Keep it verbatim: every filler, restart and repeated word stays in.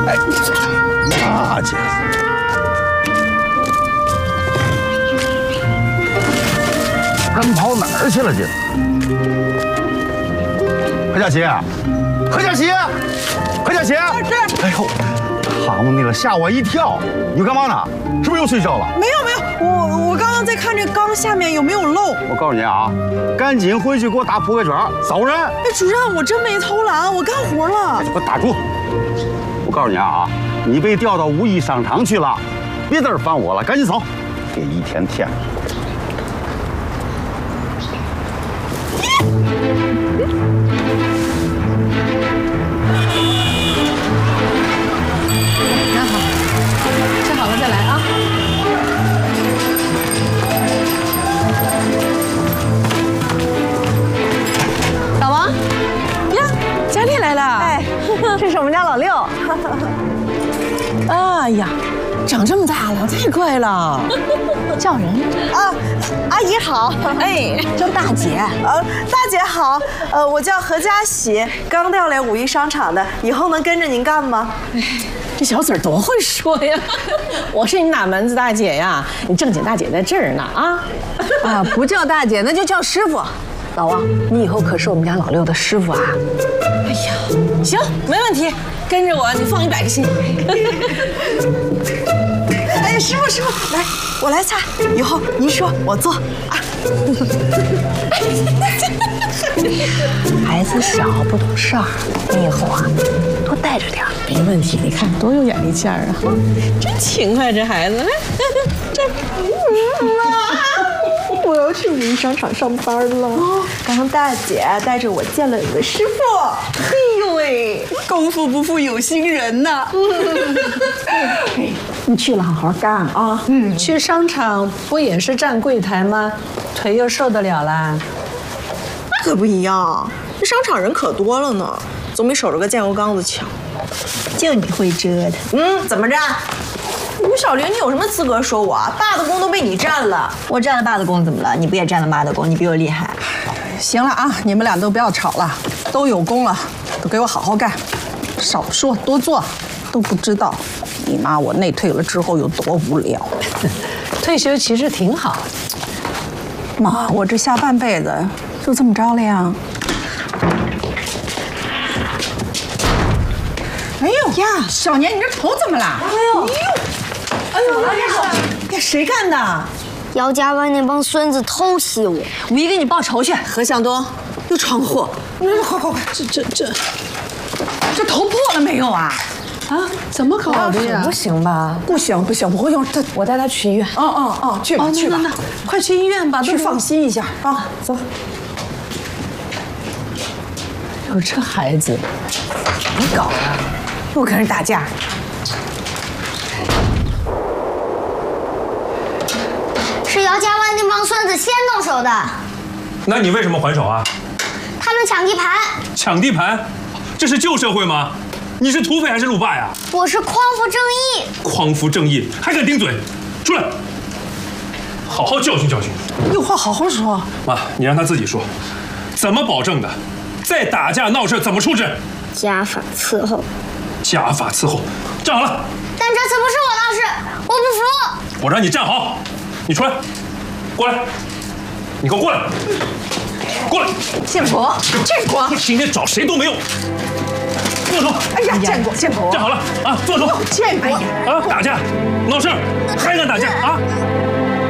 哎，大姐，人跑哪儿去了？这何佳琪，何佳琪，何佳琪！这，哎呦，好嘛，那个吓我一跳！你干嘛呢？是不是又睡觉了？ 没有没有，我我刚刚在看这缸下面有没有漏。 我告诉你啊，赶紧回去给我打扑克卷，扫人！ 哎，主任，我真没偷懒，我干活了。 给我打住！我告诉你啊，你被调到五一商场去了，别在这烦我了，赶紧走！这一天天。 拿好，吃好了再来啊。老王，呀，佳丽来了。 哎，这是我们家老六。 哎呀，长这么大了，太快了。叫人啊，阿姨好。 哎，叫大姐。 呃，大姐好。呃，我叫何佳喜，刚调来五一商场的，以后能跟着您干吗？ 哎，这小嘴多会说呀！我是你哪门子大姐呀？你正经大姐在这儿呢啊！ 啊，不叫大姐，那就叫师傅。老王，你以后可是我们家老六的师傅啊！ 哎呀，行，没问题，跟着我，你放一百个心。 哎，师傅师傅，来，我来擦，以后您说我做啊。 孩子小不懂事儿，你以后啊多带着点儿。 没问题，你看多有眼力见儿啊！真勤快，这孩子。来，这， 妈，我要去五一商场上班了。刚刚大姐带着我见了你的师傅。哎呦喂，功夫不负有心人呐。 你去了好好干啊！ 嗯，去商场不也是站柜台吗？腿又受得了啦？ 那可不一样，这商场人可多了呢，总比守着个酱油缸子强。就你会折腾。嗯，怎么着？吴小玲，你有什么资格说我啊？爸的功都被你占了。 我占了爸的功怎么了？你不也占了妈的功？你比我厉害。 行了啊，你们俩都不要吵了，都有功了，都给我好好干，少说多做。都不知道你妈我内退了之后有多无聊。 退休其实挺好。 妈，我这下半辈子就这么着了呀。哎呦呀，小年，你这头怎么了？哎呦，哎呦，哎呦，呀，谁干的？ 姚家湾那帮孙子偷袭我， 五一给你报仇去。何向东又闯祸，快快快，这这这，这头破了没有啊？ 啊，怎么搞的呀？ 不行吧？不行不行，我用他， 我带他去医院。 哦哦哦，去吧去吧， 那那快去医院吧， 去放心一下啊，走。 有这孩子， 怎么搞啊？又跟人打架？ 是姚家湾那帮孙子先动手的。 那你为什么还手啊？ 他们抢地盘。 抢地盘？这是旧社会吗？你是土匪还是路霸呀？ 我是匡扶正义。 匡扶正义，还敢顶嘴？出来，好好教训教训。 有话好好说。 妈，你让他自己说，怎么保证的？再打架闹事怎么处置？ 家法伺候。 家法伺候，站好了。 但这次不是我闹事，我不服。 我让你站好，你出来，过来，你给我过来，过来。 建国，建国， 今天找谁都没用。坐手！ 哎呀，建国，建国， 站好了啊！坐手！ 建国啊！打架，闹事，还敢打架啊！